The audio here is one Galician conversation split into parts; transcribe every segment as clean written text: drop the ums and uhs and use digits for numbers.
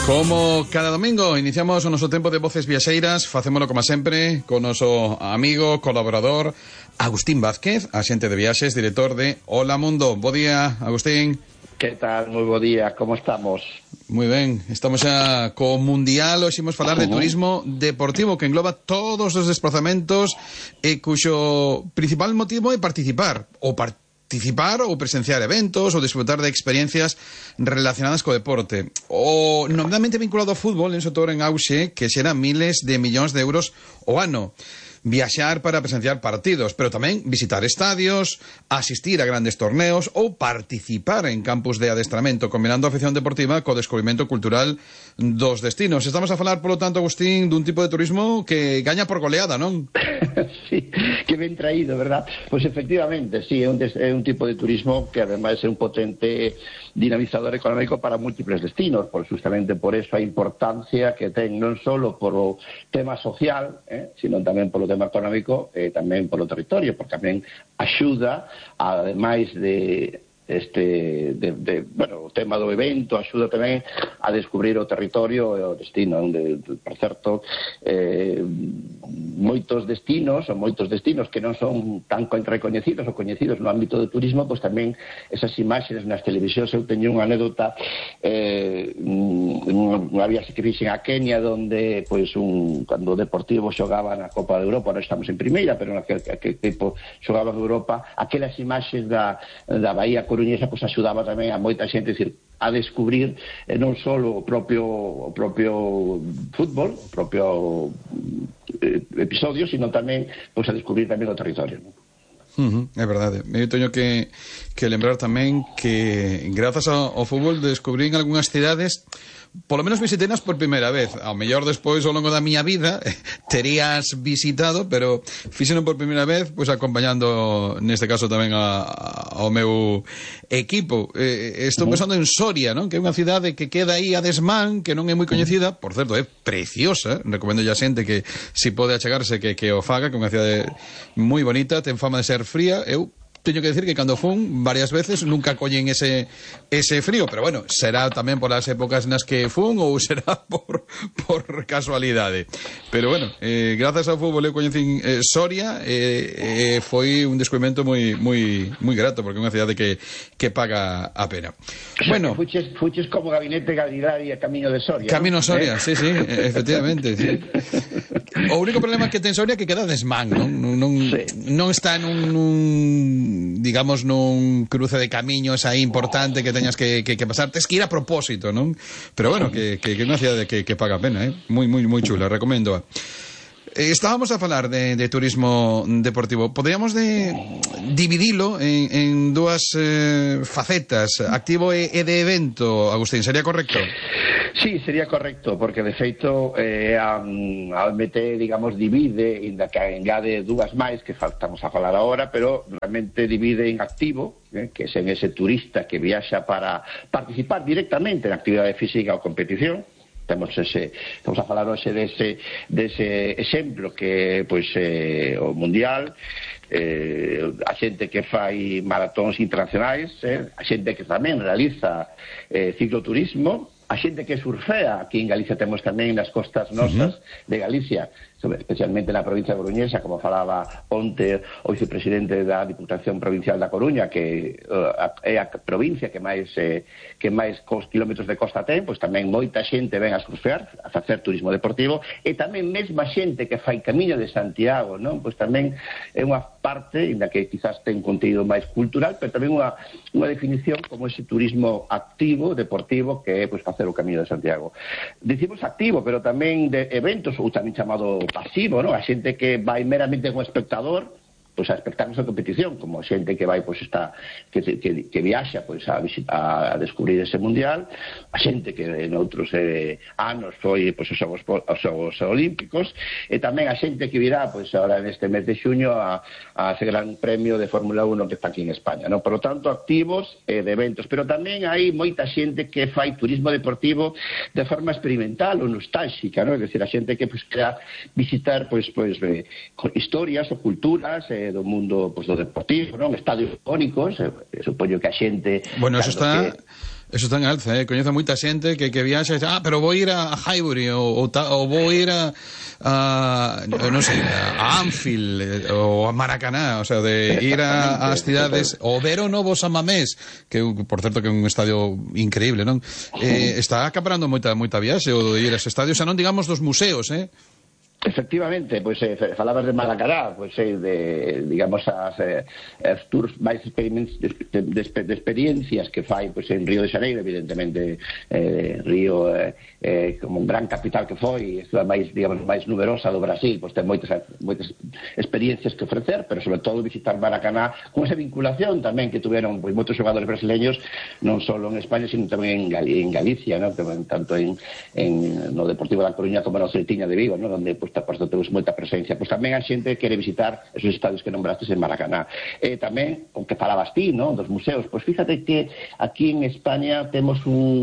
Como cada domingo iniciamos o noso tempo de Voces Viaxeiras, facémolo como sempre con noso amigo, colaborador Agustín Vázquez, axente de viaxes, director de Hola Mundo. Bo día, Agustín. Que tal? Moi bo día, como estamos? Moi ben, estamos xa co Mundial, hoxe imos falar de turismo deportivo que engloba todos os desplazamentos e cuxo principal motivo é participar ou presenciar eventos ou disfrutar de experiencias relacionadas co deporte. O nominalmente vinculado ao fútbol en sector en auxe que xera miles de millóns de euros o ano. Viaxar para presenciar partidos, pero tamén visitar estadios, asistir a grandes torneos ou participar en campus de adestramento, combinando a afición deportiva co descubrimento cultural dos destinos. Estamos a falar, polo tanto, Agustín, dun tipo de turismo que gaña por goleada, non? Sí, que ben traído, verdad? Pois efectivamente, sí, é un tipo de turismo que ademais é un potente dinamizador económico para múltiples destinos, justamente por eso a importancia que ten non só por o tema social, sino tamén polo tema económico e tamén polo territorio, porque tamén axuda, ademais bueno, o tema do evento axuda tamén a descubrir o territorio e o destino, onde, por certo, moitos destinos que non son tan recoñecidos ou coñecidos no ámbito do turismo, pois tamén esas imaxes nas televisións. Eu teño unha anécdota, unha viaxe que fixen a Kenia, donde pois cando o Deportivo xogaba na Copa de Europa, non estamos en primeira, pero naquele tipo xogaba en Europa, aquelas imaxes da Bahía Coruñesa pois axudaba tamén a moita xente, decir, a descubrir non só o propio fútbol, o propio episodio, sino tamén pois a descubrir tamén o territorio, non? É verdade. Eu teño que lembrar tamén que grazas ao fútbol descubrín algunhas cidades, polo menos visitenas por primeira vez. Ao mellor despois, ao longo da miña vida, terías visitado, pero fixeno por primeira vez, pois acompañando, neste caso tamén ao meu equipo. Estou pensando en Soria, non? Que é unha cidade que queda aí a desmán, que non é moi coñecida, por certo, é preciosa. Recomendo a xente que si pode achegarse que o faga, que é unha cidade moi bonita, ten fama de ser fría. Eu teño que decir que cando fun varias veces nunca collen ese frío, pero bueno, será tamén por as épocas nas que fun ou será por casualidade. Pero bueno, grazas ao fútbol eu coñecín Soria, foi un descubrimento moi grato, porque é unha cidade que paga a pena. Bueno, fuches como Gabinete Galidari a Camiño de Soria. Camino Soria, sí, efectivamente, sí. O único problema que ten Soria é que queda desmán, non está digamos, nun cruce de camiños aí importante que teñas que pasar, tes que ir a propósito, non? Pero bueno, que é unha cidade que paga a pena, moi chula, recomendo. Estábamos a falar de turismo deportivo. Podríamos dividilo en dúas facetas, activo e de evento, Agustín, sería correcto? Sí, sería correcto, porque de feito ao meter, digamos, divide, inda que engade dúas máis que estamos a falar agora, pero realmente divide en activo, que é ese turista que viaxa para participar directamente en actividade física ou competición. Estamos a falar hoxe dese exemplo que pois o Mundial, a xente que fai maratóns internacionais, a xente que tamén realiza cicloturismo, a xente que surfea. Aquí en Galicia temos tamén nas costas nosas de Galicia, especialmente na provincia de Coruñesa, como falaba onte o vicepresidente da Diputación Provincial da Coruña, que é a provincia que máis kilómetros de costa ten, pois tamén moita xente ven a surfear, a facer turismo deportivo, e tamén mesma xente que fai Camiño de Santiago, non? Pois tamén é unha parte, inda que quizás ten contido máis cultural, pero tamén unha definición como ese turismo activo, deportivo, que é pois facer o Camiño de Santiago. Dicimos activo, pero tamén de eventos, ou tamén chamado pasivo, ¿no? A xente que vai meramente como espectador, pois a espectáculos de competición, como xente que vai pois que viaxa pois a descubrir ese mundial, a xente que en outros anos foi pois os Xogos Olímpicos, e tamén a xente que virá pois agora neste mes de xuño a ese gran premio de Fórmula 1 que está aquí en España, ¿no? Por lo tanto, activos de eventos, pero tamén hai moita xente que fai turismo deportivo de forma experimental ou nostálxica, ¿no? É dicir, a xente que pois quera visitar pois historias ou culturas do mundo pois do deportivo, non? Estadios icónicos, supoño que a xente... Bueno, eso está... Eso está en alza, coñezo moita xente que viaxa e dice, pero vou ir a Highbury ou vou ir non sei, a Anfield ou a Maracaná, o sea, de ir ás cidades ou ver o novo San Mamés, que por certo que é un estadio increíble, non? Está acaparando moita viaxe o de ir aos estadios, xa non digamos dos museos, Efectivamente, pois falabas de Maracaná, pois digamos as tours máis de experiencias que fai pois en Río de Xaneiro, evidentemente Río como un gran capital que foi, a máis, digamos, máis numerosa do Brasil, pois ten moitas experiencias que ofrecer, pero sobre todo visitar Maracaná con esa vinculación tamén que tuveron pois moitos xogadores brasileños, non só en España, sino tamén en Galicia, ¿no? Tanto no Deportivo da Coruña como no Celtiña de Vigo, ¿no? Donde pois temos moita presencia. Pois tamén a xente quere visitar esos estadios que nombrastes en Maracaná. Tamén, o que falabas ti, ¿no? Dos museos. Pois fíjate que aquí en España temos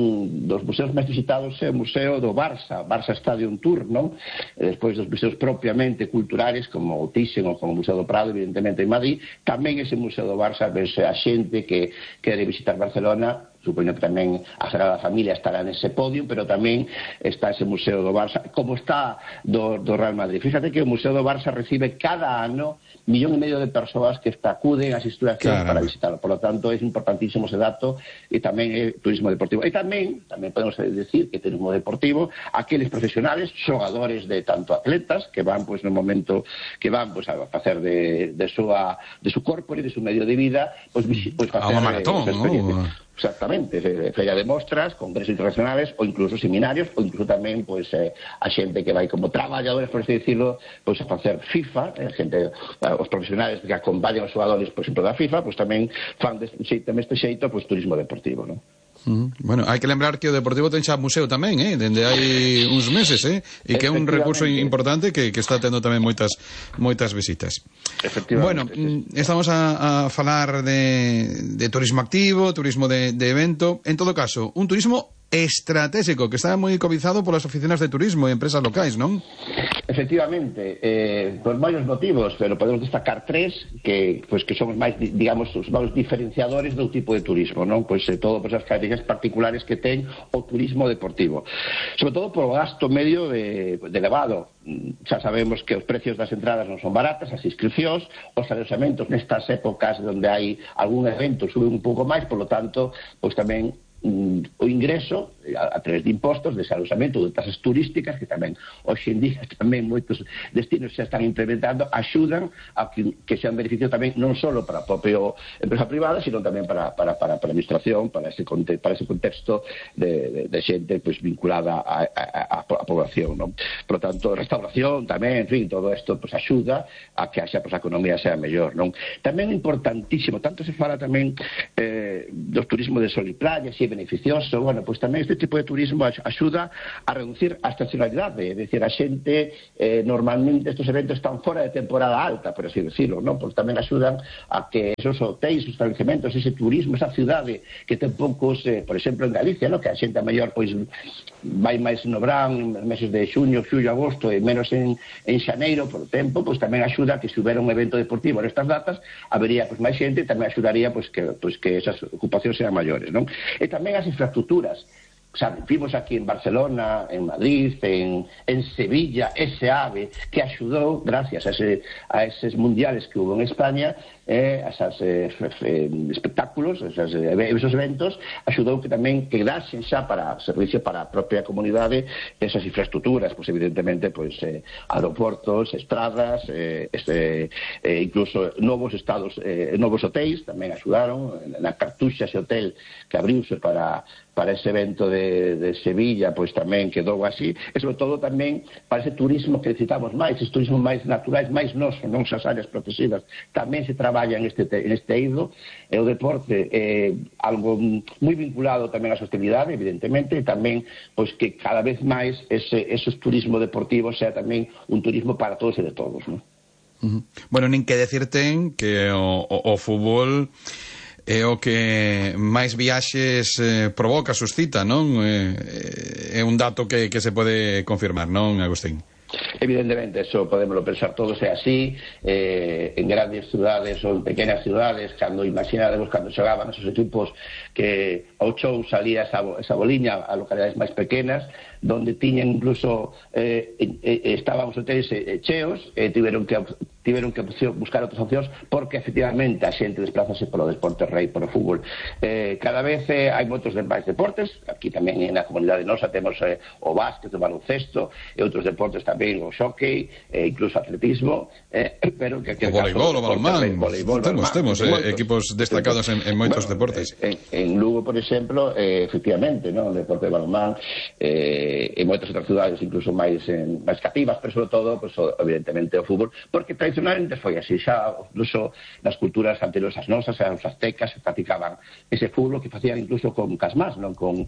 un dos museos máis visitados é o Museo do Barça Stadium Tour, non? Despois dos museos propiamente culturales, como o Thyssen ou como o Museo do Prado, evidentemente en Madrid, tamén ese Museo do Barça, ves a xente que quere visitar Barcelona. Supoño que tamén a Sagrada Familia estará nese podio, pero tamén está ese Museo do Barça, como está do Real Madrid. Fíjate que o Museo do Barça recibe cada ano 1,5 millón de persoas que acuden ás instalacións para visitarlo. Por lo tanto, é importantísimo ese dato, e tamén é turismo deportivo. E tamén podemos decir que turismo deportivo, aqueles profesionales, xogadores de tanto atletas, que van, pois, no momento que van, pois, a facer de su corpo e de su medio de vida, pois facer a unha maratón, Exactamente, feira de mostras, congresos internacionales ou incluso seminarios, ou incluso tamén pois a xente que vai como traballadores, por así decirlo, pois a facer FIFA, os profesionales que acompañan os xogadores, por exemplo, da FIFA, pois tamén fan deste xeito pois turismo deportivo, non? Bueno, hai que lembrar que o Deportivo ten xa museo tamén, dende hai uns meses, e que é un recurso importante que está tendo tamén moitas visitas. Bueno, estamos a falar de turismo activo, turismo de evento, en todo caso, un turismo estratégico que está moi cobizado polas oficinas de turismo e empresas locais, non? Efectivamente, por varios motivos, pero podemos destacar tres que son os máis, digamos, os máis diferenciadores do tipo de turismo, non? Pois todo por as características particulares que ten o turismo deportivo. Sobre todo por o gasto medio de elevado. Xa sabemos que os precios das entradas non son baratas, as inscripcións, os aloxamentos nestas épocas onde hai algún evento suben un pouco máis, por lo tanto, pois tamén o ingreso a través de impostos, de aloxamento, de tasas turísticas, que tamén hoxe en día tamén moitos destinos xa están implementando, axudan a que sean beneficio tamén non só para a propia empresa privada, sino tamén para a administración, para ese contexto de xente pois vinculada á población, non? Por lo tanto, restauración tamén, en fin, todo isto pois axuda a que a economía sea mellor, non? Tamén importantísimo, tanto se fala tamén do turismo de sol e playa, si é beneficioso, bueno, pois tamén este tipo de turismo axuda a reducir a estacionalidade, é dicir, a xente normalmente estos eventos están fora de temporada alta, por así decirlo, non? Pois tamén axudan a que esos hotéis, os establecementos, ese turismo, esa cidade que ten poucos, por exemplo, en Galicia, non? Que a xente a mellor pois vai máis no verán, meses de xuño, xullo, agosto, e menos en xaneiro, por tempo, pois tamén axuda que se houbera un evento deportivo nestas datas, habería pois máis xente, e tamén axudaría pois que esas ocupacións sean maiores, non? E tamén as infraestructuras. O sea, vimos aquí en Barcelona, en Madrid, en Sevilla, ese AVE que axudou, gracias a eses mundiales que hubo en España, esos espectáculos, esos eventos, axudou que tamén quedasen xa para servicio para a propia comunidade esas infraestructuras, pois evidentemente pois aeroportos, estradas, incluso novos hotéis tamén axudaron, na Cartuxa, ese hotel que abriuse para ese evento de Sevilla, pois tamén quedou así, e sobre todo tamén para ese turismo que necesitamos máis, ese turismo máis naturais, máis noso, non esas áreas protegidas, tamén se traballa en este eido, e o deporte algo moi vinculado tamén á sostenibilidade, evidentemente, e tamén pois que cada vez máis esos turismo deportivos sea tamén un turismo para todos e de todos, non? Bueno, nin que decir ten que o fútbol é o que máis viaxes provoca, suscita, non? É un dato que se pode confirmar, non, Agustín? Evidentemente, eso podemos pensar todos, é así, en grandes ciudades ou en pequenas ciudades, cando imaginaremos cando xogaban esos equipos que ao chou salía esa boliña a localidades máis pequenas, donde tiñan incluso estaban os hotéis cheos, tiveron que buscar outras opcións, porque efectivamente a xente desplázase polo deporte rei, polo fútbol. Cada vez hai moitos máis deportes, aquí tamén na comunidade nosa temos o básquet, o baloncesto e outros deportes tamén, o xockey, incluso atletismo, pero que o voleibol, o balonmán. Temos equipos destacados en moitos deportes. En Lugo, por exemplo, efectivamente, ¿no? O deporte de balonmán, en moitas outras cidades incluso máis cativas, pero sobre todo, pues, evidentemente, o fútbol, porque tradicionalmente foi así, xa incluso nas culturas anteriores as nosas, os aztecas, se practicaban ese fútbol que facían incluso con casmás, non con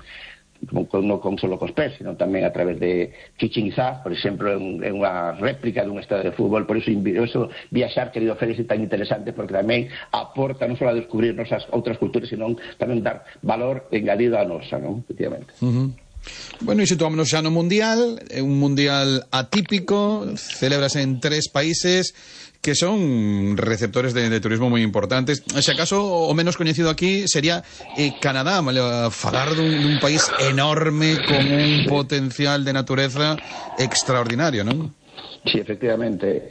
solo cos pés, sino tamén a través de Chichén Itzá, por exemplo, en unha réplica dun estadio de fútbol. Por eso viaxar, querido Félix, é tan interesante, porque tamén aporta non só a descubrir nosas outras culturas, sino tamén dar valor engadido a nosa, non? Efectivamente. Bueno, e situámonos xa no Mundial, un Mundial atípico, celébrase en 3 países que son receptores de turismo moi importantes. Se acaso o menos coñecido aquí sería Canadá, falar dun país enorme con un potencial de natureza extraordinario, non? Sí, efectivamente,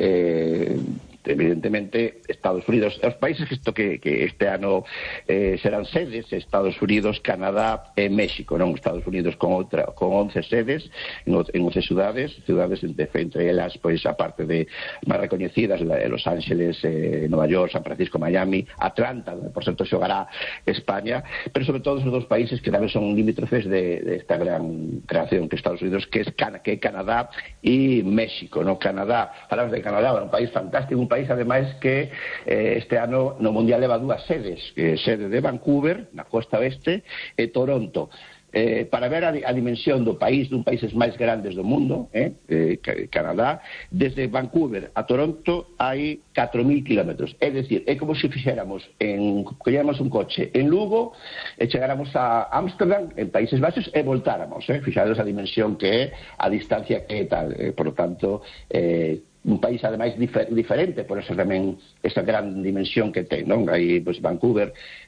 evidentemente Estados Unidos, os países que este ano serán sedes, Estados Unidos, Canadá e México, non? Estados Unidos con 11 sedes en 11 ciudades entre elas, pois, a parte de máis recoñecidas, Los Ángeles, Nova York, San Francisco, Miami, Atlanta, donde por certo xogará España, pero sobre todo esos dos países que tamén son limítrofes de esta gran creación que Estados Unidos, que é Canadá e México, non? Canadá, falamos de Canadá, un país fantástico, un país ademais que este ano no Mundial leva 2 sedes, sede de Vancouver na costa oeste e Toronto. Para ver a dimensión do país, dun países máis grandes do mundo, Canadá, desde Vancouver a Toronto hai 4.000 kilómetros. É dicir, é como se colléramos un coche en Lugo e chegáramos a Ámsterdam, en Países Baixos, e voltáramos. Fixados a dimensión que é, a distancia que é tal. Por lo tanto, un país ademais diferente, por eso tamén esa gran dimensión que ten, non? Aí, pois, Vancouver,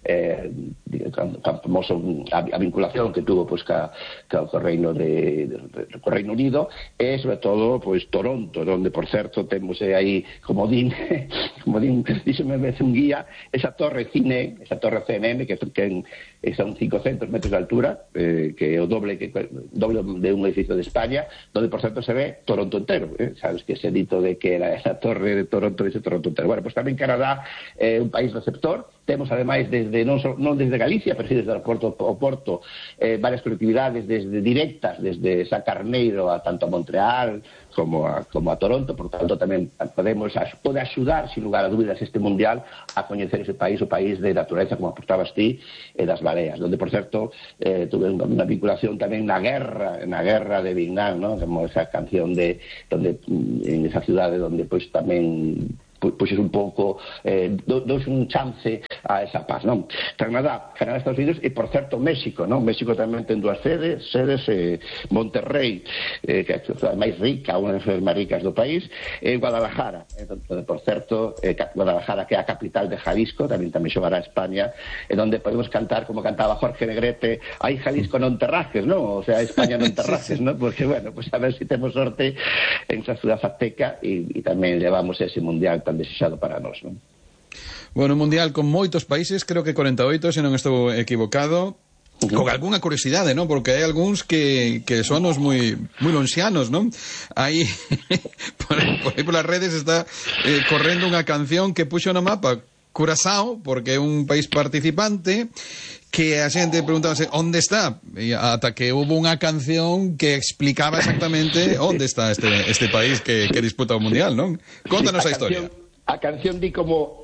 famoso a vinculación que tuvo, pois, co Reino Unido, e sobre todo, pois, Toronto, onde, por certo, temos aí, como din díxeme vez un guía, esa torre CNN, que son 500 metros de altura, que é o doble de un edificio de España, donde, por certo, se ve Toronto entero, sabes que ese dito de que era esa torre de Toronto, ese Toronto entero. Bueno, pues tamén Canadá é un país receptor. Temos, ademais, non desde Galicia, pero sí desde o Porto, varias colectividades directas, desde Sacarneiro tanto a Montreal como a Toronto. Por tanto, tamén pode axudar, sin lugar a dúbidas, este Mundial a coñecer ese país, o país de natureza, como aportabas ti, e das baleas, donde, por certo, tuve unha vinculación tamén na guerra de Vietnam, ¿no? Como esa canción en esa cidade donde, pois, tamén pois un pouco dous un chance a esa paz, non? Canadá, Estados Unidos e, por certo, México, non? México tamén ten 2 sedes, Monterrey, que é a máis rica, unha das máis ricas do país, e Guadalajara, por certo, Guadalajara, que é a capital de Jalisco, tamén xogará a España, e onde podemos cantar como cantaba Jorge Negrete, hai Jalisco non terrajes, non? O sea, España non terrajes, non? Porque, bueno, pues a ver si temos sorte en esa ciudad azteca e tamén levamos ese mundial tan desexado para nós, non? Bueno, un mundial con moitos países, creo que 48, se non estou equivocado, con algunha curiosidade, non? Porque hai algúns que son os moi lonxianos, non? Aí por aí polas redes está correndo unha canción que puxo no mapa Curazao, porque é un país participante, que a xente preguntábase onde está, e ata que hubo unha canción que explicaba exactamente onde está este país que disputa o mundial, non? Contanos a historia. A canción di como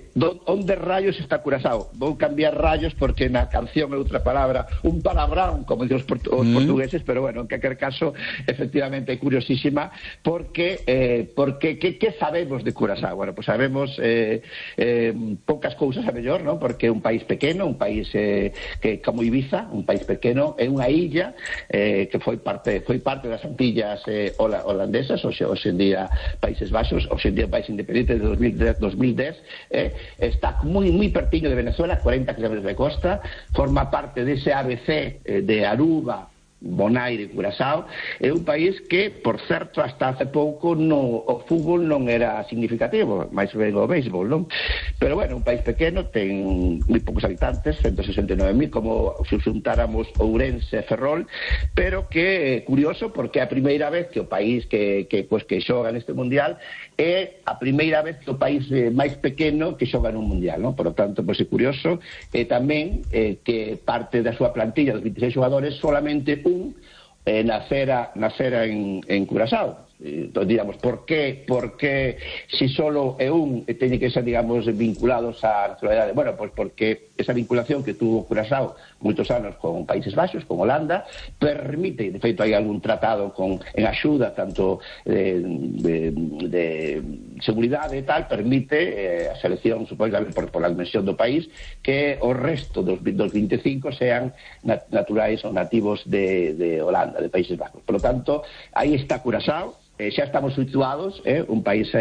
onde rayos está Curazao? Vou cambiar rayos porque na canción é outra palabra, un palabrón, como dicen os portugueses, pero bueno, en calquer caso, efectivamente é curiosísima, porque que sabemos de Curazao? Bueno, pues sabemos poucas cousas a mellor, ¿no? Porque é un país pequeno, un país que como Ibiza, un país pequeno, é unha illa que foi parte das Antillas holandesas, hoxe en día Países Baixos, hoxe en día país independente de 2010, está moi pertiño de Venezuela, 40 km de costa, forma parte dese ABC de Aruba, Bonaire e Curazao. É un país que, por certo, hasta hace pouco o fútbol non era significativo, máis ben o béisbol, non? Pero bueno, un país pequeno, ten moi poucos habitantes, 169.000, como se xuntáramos Ourense e Ferrol, pero que é curioso porque é a primeira vez que o país que xoga neste mundial é a primeira vez que o país máis pequeno que xoga nun mundial, non? Por lo tanto, pois é curioso, e tamén que parte da súa plantilla dos 26 xogadores solamente nacera en Curazao. Entón, digamos, por que si solo é un teñe que ser, digamos, vinculados á nacionalidade? Bueno, pois porque esa vinculación que tuvo Curazao moitos anos con Países Baixos, con Holanda, permite, de feito hai algún tratado en axuda tanto de seguridade e tal, permite a selección, supoño, por a dimensión do país, que o resto dos 25 sean naturais ou nativos de Holanda, de Países Baixos. Por lo tanto, aí está Curazao. Xa estamos situados, un país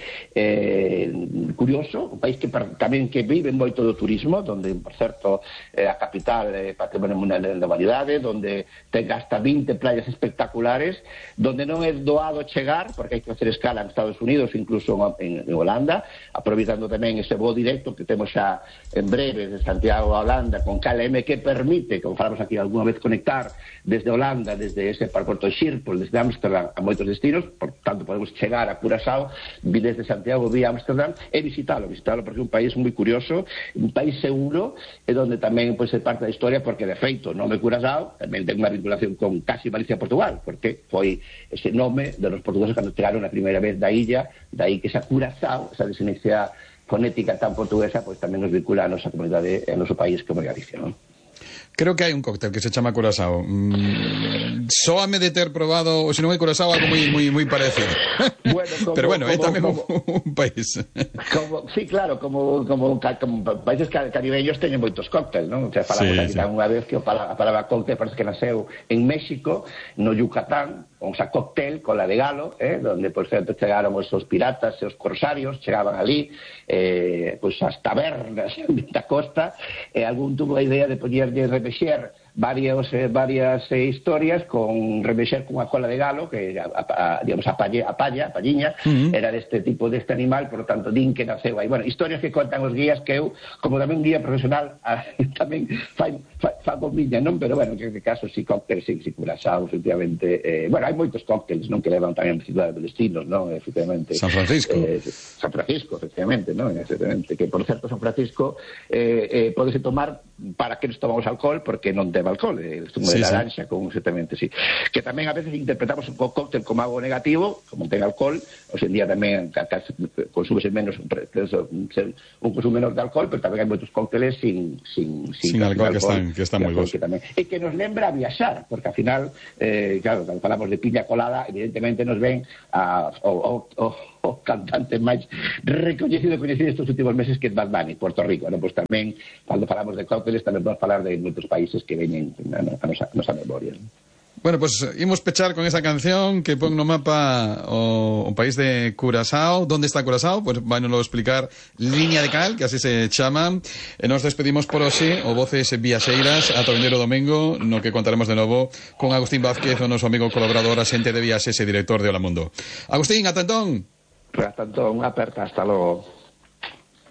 curioso, un país que tamén que vive moito do turismo, donde, por certo, a capital é Patrimonio Mundial da Humanidade, donde ten hasta 20 playas espectaculares, donde non é doado chegar, porque hai que facer escala en Estados Unidos, incluso en Holanda, aproveitando tamén ese voo directo que temos xa en breve de Santiago a Holanda con KLM, que permite, como falamos aquí alguna vez, conectar desde Holanda, desde ese aeroporto de Schiphol, desde Ámsterdam a moitos destinos. Por tanto, podemos chegar a Curazao desde Santiago vía Ámsterdam e visitalo porque é un país moi curioso, un país seguro, e donde tamén é parte da historia, porque de feito o nome Curazao tamén ten unha vinculación con casi Galicia e Portugal, porque foi ese nome de los portugueses cando chegaron a primeira vez da illa, daí que esa Curazao, esa desinexia fonética tan portuguesa, pois tamén nos vincula a nosa comunidade e a noso país como Galicia, non? Creo que hai un cóctel que se chama Curazao. Sóame de ter probado, ou se non é Curazao, algo moi parecido. Bueno, pero bueno, é tamén un país. Sí, claro, como países caribeños teñen moitos cócteles, non? O sea, falamos aquí unha vez que a palabra cóctel parece que nasceu en México, no Yucatán, o sea, cóctel con la de Galo, donde, por certo, chegaron os piratas e os corsarios, chegaban ali, pois as tabernas da costa, e algún tuvo a idea de poñerlle remexer varias historias con remexer con a cola de galo, que digamos a palliña, era deste tipo, deste animal, por lo tanto din que naceu aí. Bueno, historias que contan os guías, que eu, como tamén guía profesional, tamén fago miña, non? Pero bueno, en este caso, si cócteles, si Curazao, efectivamente, bueno, hai moitos cócteles, non? Que levan tamén a cidade de destinos, non? Efectivamente. San Francisco, efectivamente, non? Efectivamente, que por certo San Francisco podese tomar para que nos tomamos alcohol, porque non ten alcohol, zumo de naranja con exactamente, sí. Que tamén a veces interpretamos un cóctel como algo negativo, como ten alcohol, hoxe en día tamén consúmese menos un consumo menor de alcohol, pero tamén hai moitos cócteles sin alcohol que están moi bons. E que nos lembra a viaxar, porque ao final, claro, cando falamos de piña colada, evidentemente nos ven o cantante máis recoñecido estes últimos meses, que é Bad Bunny, Puerto Rico, non? Pois tamén, cando falamos de cócteles, tamén podemos falar de moitos países que veñen a nosa memoria, non? Bueno, pues imos pechar con esa canción que pon no mapa o país de Curazao. ¿Dónde está Curazao? Pues van a explicar Línea de Cal, que así se chama. E nos despedimos por hoxe, o Voces Viaxeiras, ata o vindeiro domingo, no que contaremos de novo con Agustín Vázquez, o noso amigo colaborador, asente de viaxes e director de Hola Mundo. Agustín, ata entón. Hasta entón, unha aperta, hasta logo.